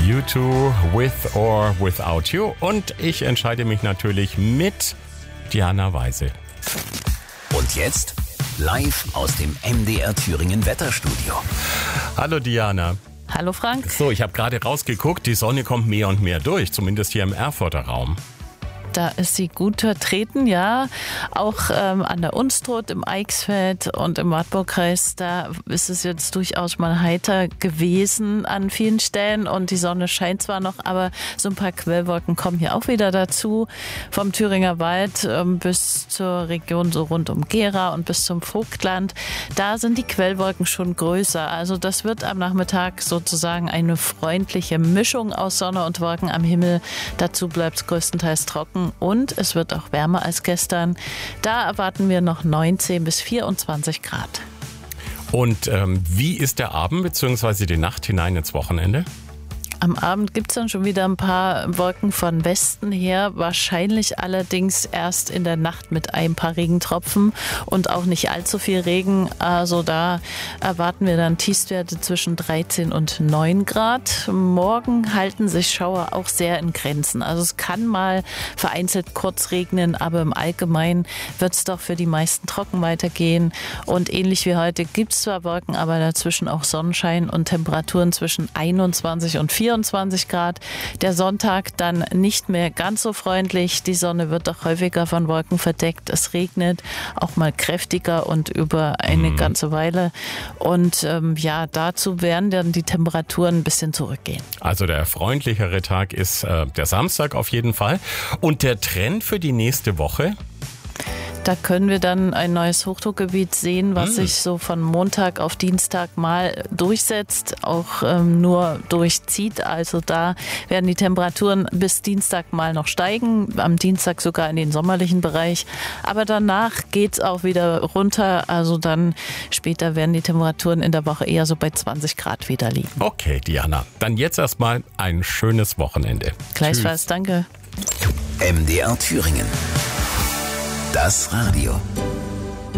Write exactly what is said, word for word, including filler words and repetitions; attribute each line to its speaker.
Speaker 1: U zwei, With or Without You. Und ich entscheide mich natürlich mit Diana Weise.
Speaker 2: Und jetzt live aus dem M D R Thüringen Wetterstudio.
Speaker 1: Hallo Diana.
Speaker 3: Hallo Frank.
Speaker 1: So, ich habe gerade rausgeguckt, die Sonne kommt mehr und mehr durch, zumindest hier im Erfurter Raum.
Speaker 3: Da ist sie gut vertreten, ja. Auch ähm, an der Unstrut, im Eichsfeld und im Wartburgkreis, da ist es jetzt durchaus mal heiter gewesen an vielen Stellen und die Sonne scheint zwar noch, aber so ein paar Quellwolken kommen hier auch wieder dazu. Vom Thüringer Wald ähm, bis zur Region so rund um Gera und bis zum Vogtland, da sind die Quellwolken schon größer. Also das wird am Nachmittag sozusagen eine freundliche Mischung aus Sonne und Wolken am Himmel. Dazu bleibt es größtenteils trocken. Und es wird auch wärmer als gestern. Da erwarten wir noch neunzehn bis vierundzwanzig Grad.
Speaker 1: Und ähm, wie ist der Abend bzw. die Nacht hinein ins Wochenende?
Speaker 3: Am Abend gibt es dann schon wieder ein paar Wolken von Westen her, wahrscheinlich allerdings erst in der Nacht mit ein paar Regentropfen und auch nicht allzu viel Regen. Also da erwarten wir dann Tiefstwerte zwischen dreizehn und neun Grad. Morgen halten sich Schauer auch sehr in Grenzen. Also es kann mal vereinzelt kurz regnen, aber im Allgemeinen wird es doch für die meisten trocken weitergehen. Und ähnlich wie heute gibt es zwar Wolken, aber dazwischen auch Sonnenschein und Temperaturen zwischen einundzwanzig und vierundzwanzig Grad. Der Sonntag dann nicht mehr ganz so freundlich. Die Sonne wird doch häufiger von Wolken verdeckt. Es regnet auch mal kräftiger und über eine mhm. ganze Weile. Und ähm, ja, dazu werden dann die Temperaturen ein bisschen zurückgehen.
Speaker 1: Also der freundlichere Tag ist äh, der Samstag auf jeden Fall. Und der Trend für die nächste Woche?
Speaker 3: Da können wir dann ein neues Hochdruckgebiet sehen, was hm. sich so von Montag auf Dienstag mal durchsetzt, auch ähm, nur durchzieht. Also da werden die Temperaturen bis Dienstag mal noch steigen, am Dienstag sogar in den sommerlichen Bereich. Aber danach geht es auch wieder runter. Also dann später werden die Temperaturen in der Woche eher so bei zwanzig Grad wieder liegen.
Speaker 1: Okay, Diana. Dann jetzt erstmal ein schönes Wochenende.
Speaker 3: Gleichfalls,
Speaker 1: Tschüss.
Speaker 3: danke.
Speaker 2: M D R Thüringen. Das Radio.